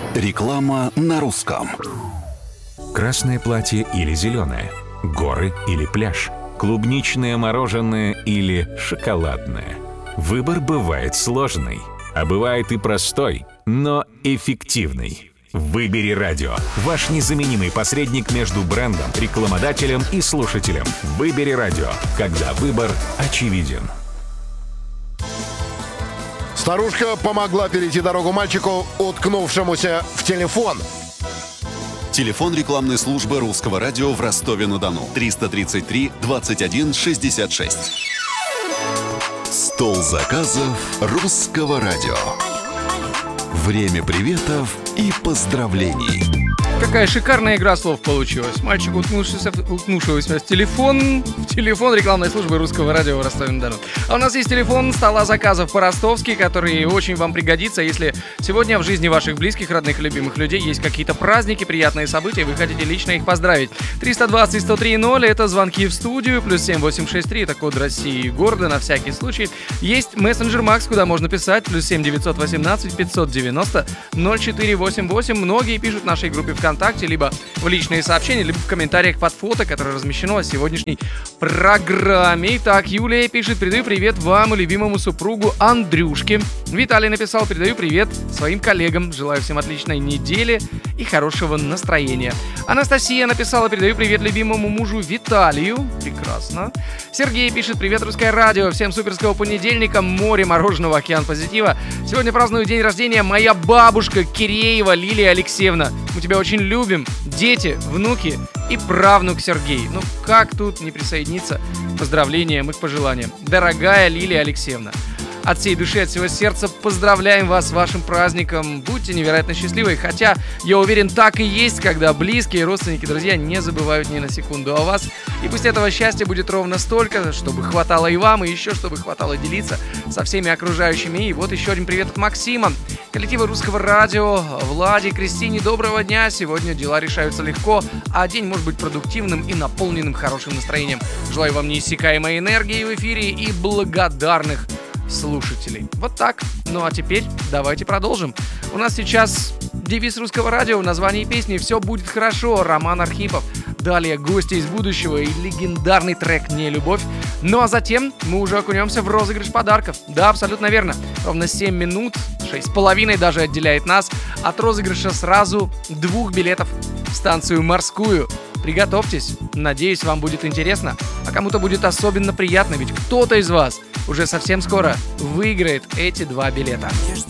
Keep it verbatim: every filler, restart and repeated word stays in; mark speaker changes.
Speaker 1: Реклама на русском.
Speaker 2: Красное платье или зеленое, горы или пляж, клубничное мороженое или шоколадное. Выбор бывает сложный, а бывает и простой, но эффективный. Выбери радио. Ваш незаменимый посредник между брендом, рекламодателем и слушателем. Выбери радио, когда выбор очевиден.
Speaker 3: Старушка помогла перейти дорогу мальчику, уткнувшемуся в телефон.
Speaker 1: Телефон рекламной службы Русского радио в Ростове-на-Дону. триста тридцать три двадцать один шестьдесят шесть. Стол заказов Русского радио. Время приветов и поздравлений.
Speaker 4: Какая шикарная игра слов получилась. Мальчик, уткнувшийся, уткнувшийся в телефон, в телефон рекламной службы Русского радио в Ростове-на-Дону. А у нас есть телефон стола заказов по-ростовски, который очень вам пригодится, если сегодня в жизни ваших близких, родных, любимых людей есть какие-то праздники, приятные события, вы хотите лично их поздравить. триста двадцать сто три ноль это звонки в студию, плюс семь восемь шесть три, это код России и города на всякий случай. Есть мессенджер Макс, куда можно писать, плюс семь девятьсот восемнадцать пятьсот девяносто ноль четыре восемь восемь. Многие пишут в нашей группе ВКонтакте, либо в личные сообщения, либо в комментариях под фото, которое размещено в сегодняшней программе. Итак, Юлия пишет: передаю привет вам и любимому супругу Андрюшке. Виталий написал: передаю привет своим коллегам. Желаю всем отличной недели и хорошего настроения. Анастасия написала: передаю привет любимому мужу Виталию. Прекрасно. Сергей пишет: привет, Русское радио. Всем суперского понедельника, море мороженого, океан позитива. Сегодня праздную день рождения моя бабушка Киреева Лилия Алексеевна. Мы тебя очень любим. Дети, внуки и правнук Сергей. Ну как тут не присоединиться к поздравлениям и к пожеланиям? Дорогая Лилия Алексеевна, от всей души, от всего сердца поздравляем вас с вашим праздником. Будьте невероятно счастливы. Хотя, я уверен, так и есть, когда близкие, родственники, друзья не забывают ни на секунду о вас. И пусть этого счастья будет ровно столько, чтобы хватало и вам, и еще чтобы хватало делиться со всеми окружающими. И вот еще один привет от Максима. Коллектива Русского радио, Владе, Кристине, доброго дня. Сегодня дела решаются легко, а день может быть продуктивным и наполненным хорошим настроением. Желаю вам неиссякаемой энергии в эфире и благодарных слушателей. Вот так. Ну а теперь давайте продолжим. У нас сейчас девиз Русского радио в названии песни «Все будет хорошо», Роман Архипов. Далее гости из будущего и легендарный трек «Не любовь». Ну а затем мы уже окунемся в розыгрыш подарков. Да, абсолютно верно. Ровно семь минут, шесть с половиной даже отделяет нас от розыгрыша сразу двух билетов в станцию «Морскую». Приготовьтесь, надеюсь, вам будет интересно, а кому-то будет особенно приятно, ведь кто-то из вас уже совсем скоро выиграет эти два билета.